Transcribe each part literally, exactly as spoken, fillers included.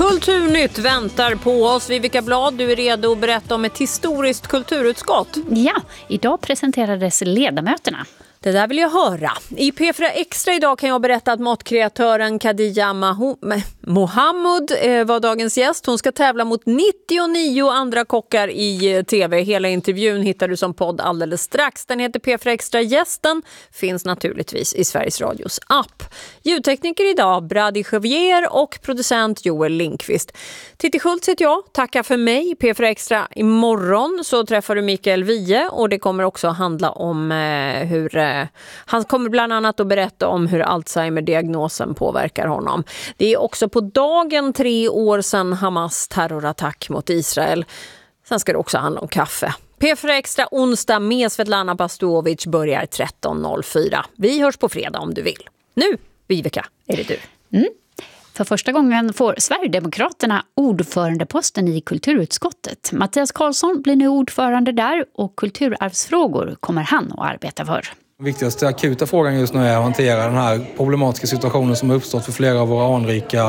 Kulturnytt väntar på oss. Vivica Blad, du är redo att berätta om ett historiskt kulturutskott. Ja, idag presenterades ledamöterna. Det där vill jag höra. I P fyra Extra idag kan jag berätta att matkreatören Khadija Maho- Mohamud eh, var dagens gäst. Hon ska tävla mot nittionio andra kockar i tv. Hela intervjun hittar du som podd alldeles strax. Den heter P fyra Extra. Gästen finns naturligtvis i Sveriges Radios app. Ljudtekniker idag Brady Javier och producent Joel Lindqvist. Titti Schultz heter jag. Tacka för mig. I P fyra Extra imorgon så träffar du Mikael Wiehe och det kommer också handla om eh, hur eh, han kommer bland annat att berätta om hur Alzheimer-diagnosen påverkar honom. Det är också på dagen tre år sedan Hamas terrorattack mot Israel. Sen ska det också handla om kaffe. P fyra Extra onsdag med Svetlana Bastovic börjar tretton noll fyra. Vi hörs på fredag om du vill. Nu, Vivica, är det du. Mm. För första gången får Sverigedemokraterna ordförandeposten i kulturutskottet. Mattias Karlsson blir nu ordförande där och kulturarvsfrågor kommer han att arbeta för. Den viktigaste akuta frågan just nu är att hantera den här problematiska situationen som har uppstått för flera av våra anrika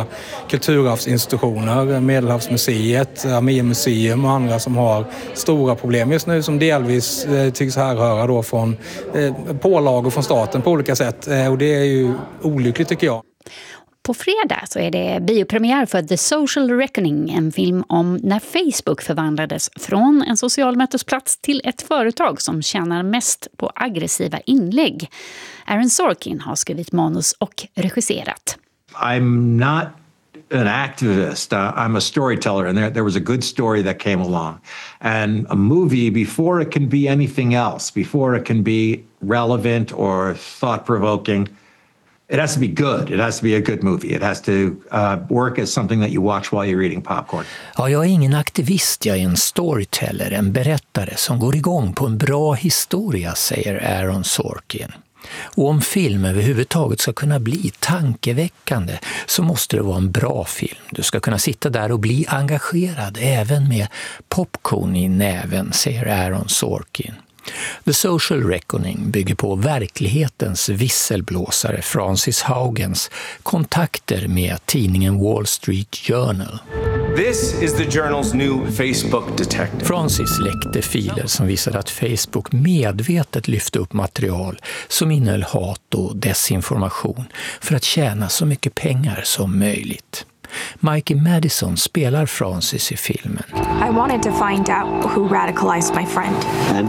kulturarvsinstitutioner, Medelhavsmuseet, Armémuseum och andra som har stora problem just nu som delvis eh, tycks härröra då från eh, pålagor från staten på olika sätt eh, och det är ju olyckligt tycker jag. På fredag så är det biopremiär för The Social Reckoning, en film om när Facebook förvandlades från en social mötesplats till ett företag som tjänar mest på aggressiva inlägg. Aaron Sorkin har skrivit manus och regisserat. I'm not an activist. Uh, I'm a storyteller, and there, there was a good story that came along. And a movie, before it can be anything else, before it can be relevant or thought-provoking, it has to be good. It has to be a good movie. It has to uh, work as something that you watch while you're eating popcorn. Ja, jag är ingen aktivist, jag är en storyteller, en berättare som går igång på en bra historia, säger Aaron Sorkin. Och om film överhuvudtaget ska kunna bli tankeväckande så måste det vara en bra film. Du ska kunna sitta där och bli engagerad även med popcorn i näven, säger Aaron Sorkin. The Social Reckoning bygger på verklighetens visselblåsare Frances Haugens kontakter med tidningen Wall Street Journal. This is the journal's new Facebook detective. Frances läckte filer som visade att Facebook medvetet lyfte upp material som innehöll hat och desinformation för att tjäna så mycket pengar som möjligt. Mikey Madison spelar Frances i filmen. I wanted to find out who radicalized my friend. And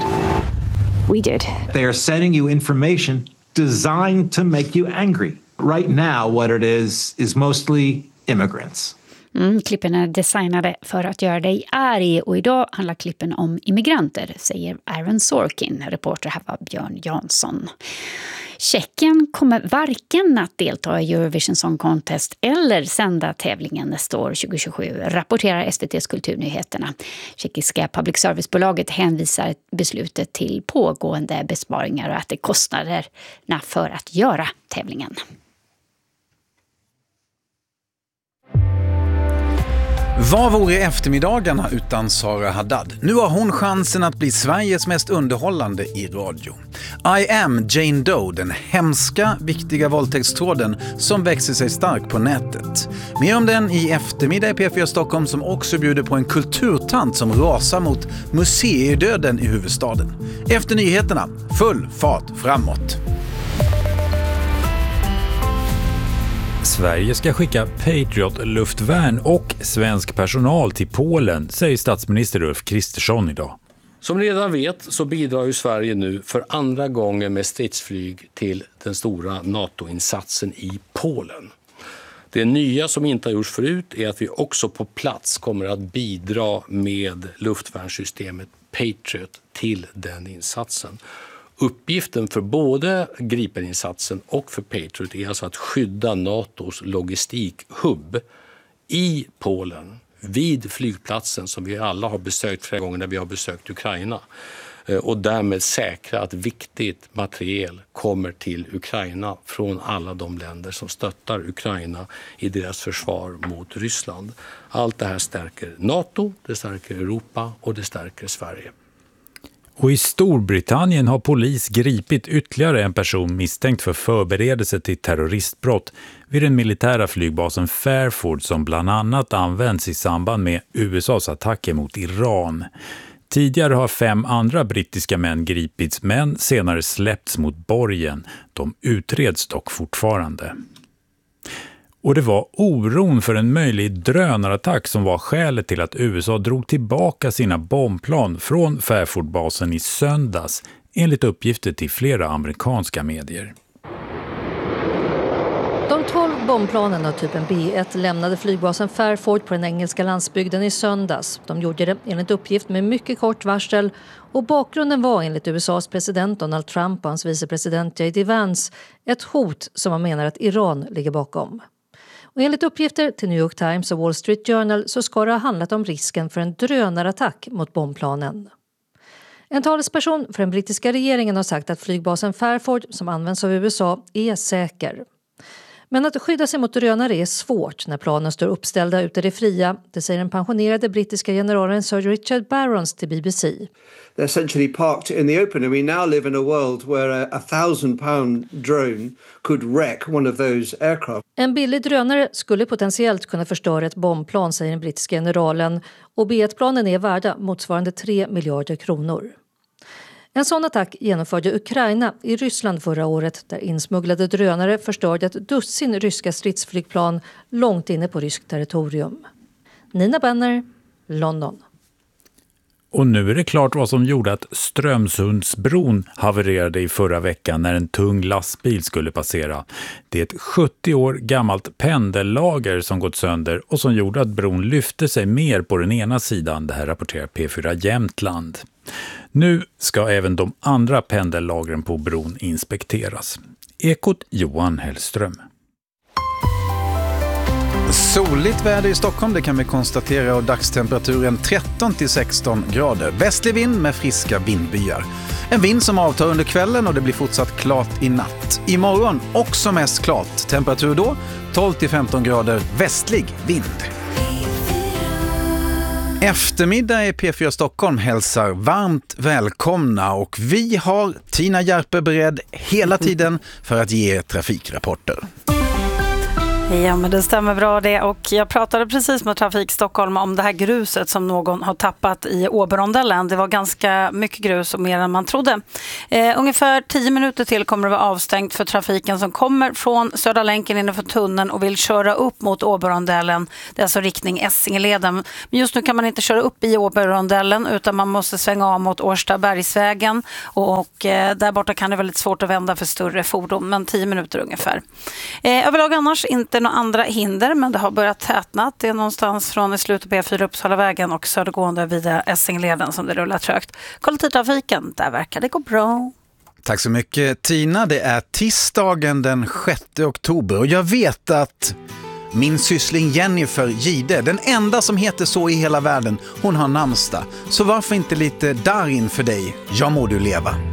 we did. they are sending you information designed to make you angry. Right now, what it is is mostly immigrants. Mm, klippen är designade för att göra dig arg och idag handlar klippen om immigranter, säger Aaron Sorkin. Reporter här var Björn Jansson. Tjeckien kommer varken att delta i Eurovision Song Contest eller sända tävlingen nästa år tjugo tjugosju, rapporterar S V T:s kulturnyheterna. Tjeckiska public service-bolaget hänvisar beslutet till pågående besparingar och att det kostnaderna för att göra tävlingen. Vad vore eftermiddagarna utan Sara Haddad? Nu har hon chansen att bli Sveriges mest underhållande i radio. I am Jane Doe, den hemska, viktiga våldtäktstråden som växer sig stark på nätet. Mer om den i eftermiddag i P fyra Stockholm som också bjuder på en kulturtant som rasar mot museidöden i huvudstaden. Efter nyheterna, full fart framåt. Sverige ska skicka Patriot-luftvärn och svensk personal till Polen, säger statsminister Ulf Kristersson idag. Som ni redan vet så bidrar ju Sverige nu för andra gången med stridsflyg till den stora NATO-insatsen i Polen. Det nya som inte har gjorts förut är att vi också på plats kommer att bidra med luftvärnssystemet Patriot till den insatsen. Uppgiften för både Gripen-insatsen och för Patriot är alltså att skydda NATOs logistikhubb i Polen vid flygplatsen som vi alla har besökt flera gånger när vi har besökt Ukraina och därmed säkra att viktigt materiel kommer till Ukraina från alla de länder som stöttar Ukraina i deras försvar mot Ryssland. Allt det här stärker NATO, det stärker Europa och det stärker Sverige. Och i Storbritannien har polis gripit ytterligare en person misstänkt för förberedelse till terroristbrott vid den militära flygbasen Fairford som bland annat används i samband med U S A:s attacker mot Iran. Tidigare har fem andra brittiska män gripits men senare släppts mot borgen. De utreds dock fortfarande. Och det var oron för en möjlig drönarattack som var skälet till att U S A drog tillbaka sina bombplan från Fairford-basen i söndags, enligt uppgifter till flera amerikanska medier. De tolv bombplanen av typen B ett lämnade flygbasen Fairford på den engelska landsbygden i söndags. De gjorde det enligt uppgift med mycket kort varsel och bakgrunden var enligt U S A:s president Donald Trump och hans vicepresident J D Vance ett hot som man menar att Iran ligger bakom. Och enligt uppgifter till New York Times och Wall Street Journal så ska det ha handlat om risken för en drönarattack mot bombplanen. En talesperson för den brittiska regeringen har sagt att flygbasen Fairford som används av U S A är säker. Men att skydda sig mot drönare är svårt när planen står uppställda ute i det fria, det säger den pensionerade brittiska generalen Sir Richard Barrons till B B C. They're essentially parked in the open and we now live in a world where a, a thousand pound drone could wreck one of those aircraft. En billig drönare skulle potentiellt kunna förstöra ett bombplan, säger den brittiska generalen, och B ett-planen är värda motsvarande tre miljarder kronor. En sån attack genomförde Ukraina i Ryssland förra året där insmugglade drönare förstörde ett dussin ryska stridsflygplan långt inne på ryskt territorium. Nina Benner, London. Och nu är det klart vad som gjorde att Strömsundsbron havererade i förra veckan när en tung lastbil skulle passera. Det är ett sjuttio år gammalt pendellager som gått sönder och som gjorde att bron lyfte sig mer på den ena sidan. Det här rapporterar P fyra Jämtland. Nu ska även de andra pendellagren på bron inspekteras. Ekot Johan Hellström. Soligt väder i Stockholm, det kan vi konstatera, och dagstemperaturen tretton till sexton grader. Västlig vind med friska vindbyar. En vind som avtar under kvällen och det blir fortsatt klart i natt. Imorgon också mest klart. Temperatur då tolv till femton grader, västlig vind. Eftermiddag är P fyra Stockholm hälsar varmt välkomna och vi har Tina Järpe beredd hela tiden för att ge trafikrapporter. Ja, men det stämmer bra det, och jag pratade precis med Trafik Stockholm om det här gruset som någon har tappat i Åberondellen. Det var ganska mycket grus och mer än man trodde. Eh, ungefär tio minuter till kommer det vara avstängt för trafiken som kommer från Södra länken innanför tunneln och vill köra upp mot Åberondellen. Det är alltså riktning Essingeleden. Men just nu kan man inte köra upp i Åberondellen utan man måste svänga av mot Årstabergsvägen och, och eh, där borta kan det vara lite svårt att vända för större fordon, men tio minuter ungefär. Eh, överlag annars inte några andra hinder, men det har börjat tätna. Det är någonstans från i slutet på B fyra Uppsalavägen och södergående via Essingeleden som det rullar trögt. Kollektivtrafiken, där verkar det gå bra. Tack så mycket Tina. Det är tisdagen den sjätte oktober och jag vet att min syssling Jennifer Gide, den enda som heter så i hela världen, hon har namnsdag. Så varför inte lite Darin för dig? Jag må du leva.